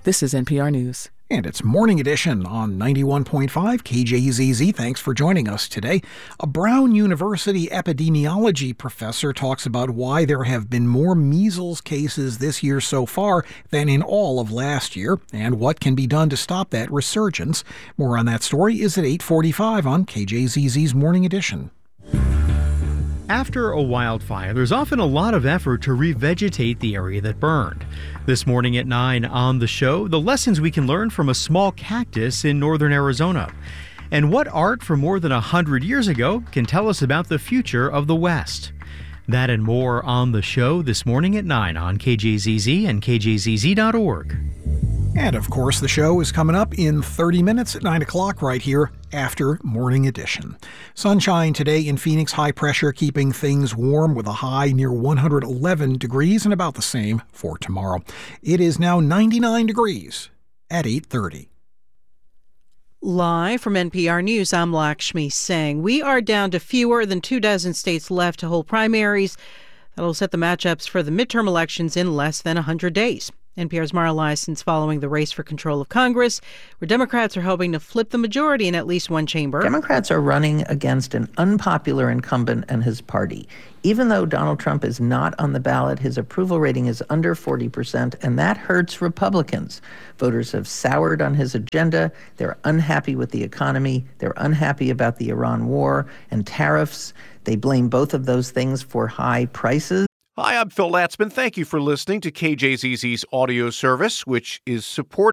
This is NPR News. And it's Morning Edition on 91.5 KJZZ. Thanks for joining us today. A Brown University epidemiology professor talks about why there have been more measles cases this year so far than in all of last year, and what can be done to stop that resurgence. More on that story is at 8:45 on KJZZ's Morning Edition. After a wildfire, there's often a lot of effort to revegetate the area that burned. This morning at 9 on the show, the lessons we can learn from a small cactus in northern Arizona. And what art from more than 100 years ago can tell us about the future of the West. That and more on the show this morning at 9 on KJZZ and KJZZ.org. And, of course, the show is coming up in 30 minutes at 9 o'clock right here after Morning Edition. Sunshine today in Phoenix, high pressure keeping things warm with a high near 111 degrees and about the same for tomorrow. It is now 99 degrees at 8:30. Live from NPR News, I'm Lakshmi Singh. We are down to fewer than 24 states left to hold primaries. That'll set the matchups for the midterm elections in less than 100 days. NPR's Mara Liason's following the race for control of Congress, where Democrats are hoping to flip the majority in at least one chamber. Democrats are running against an unpopular incumbent and his party. Even though Donald Trump is not on the ballot, his approval rating is under 40%, and that hurts Republicans. Voters have soured on his agenda. They're unhappy with the economy. They're unhappy about the Iran war and tariffs. They blame both of those things for high prices. Hi, I'm Phil Latzman. Thank you for listening to KJZZ's audio service, which is supported